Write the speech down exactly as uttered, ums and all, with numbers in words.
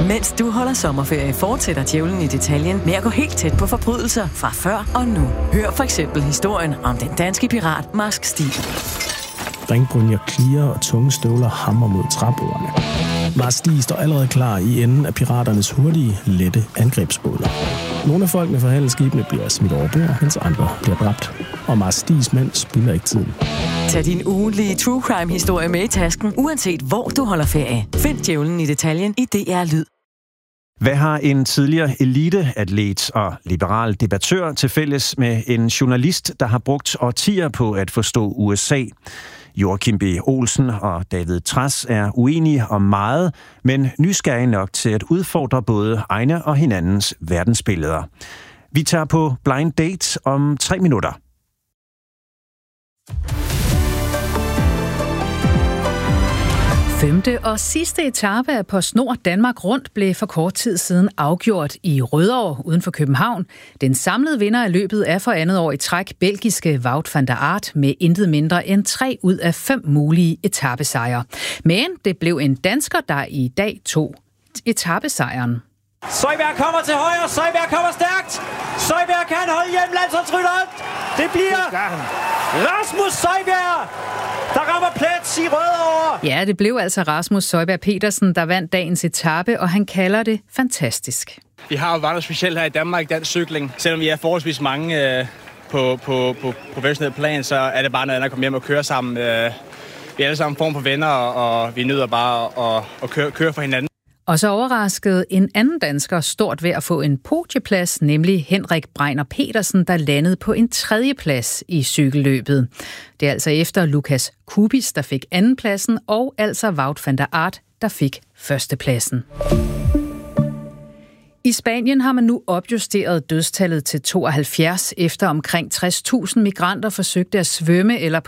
Mens du holder sommerferie, fortsætter djævlen i detaljen med at gå helt tæt på forbrydelser fra før og nu. Hør for eksempel historien om den danske pirat Marsk Stig. Ringbrynjer klirer og tunge støvler hammer mod træbordene. Marsk Stig står allerede klar i enden af piraternes hurtige, lette angrebsbåder. Nogle af folkene fra handelsskibene bliver smidt over bord, mens andre bliver dræbt. Og Marsk Stigs mænd spilder ikke tiden. Tag din ugentlige true crime-historie med i tasken, uanset hvor du holder ferie. Find djævlen i detaljen i D R Lyd. Hvad har en tidligere eliteatlet og liberal debattør til fælles med en journalist, der har brugt årtier på at forstå U S A? Joachim B. Olsen og David Trads er uenige om meget, men nysgerrige nok til at udfordre både egne og hinandens verdensbilleder. Vi tager på blind date om tre minutter. Femte og sidste etape af PostNord Danmark Rundt blev for kort tid siden afgjort i Rødovre uden for København. Den samlede vinder af løbet er for andet år i træk belgiske Wout van der Aert med intet mindre end tre ud af fem mulige etapesejre. Men det blev en dansker, der i dag tog etapesejren. Søjberg kommer til højre, Søjberg kommer stærkt. Søjberg kan holde hjem landsholdsrytteren. Det bliver Rasmus Søjberg, der rammer plet i Rødovre. Ja, det blev altså Rasmus Søjberg Petersen, der vandt dagens etape, og han kalder det fantastisk. Vi har jo været noget specielt her i Danmark, dansk cykling. Selvom vi er forholdsvis mange øh, på, på, på professionel plan, så er det bare noget andet at komme hjem og køre sammen. Øh, vi er alle sammen form for venner, og, og vi nyder bare at, at køre, køre for hinanden. Og så overraskede en anden dansker stort ved at få en podieplads, nemlig Henrik Breiner Petersen, der landede på en tredjeplads i cykelløbet. Det er altså efter Lukas Kubis, der fik andenpladsen, og altså Wout van der Aert, der fik førstepladsen. I Spanien har man nu opjusteret dødstallet til tooghalvfjerds, efter omkring tres tusind migranter forsøgte at svømme eller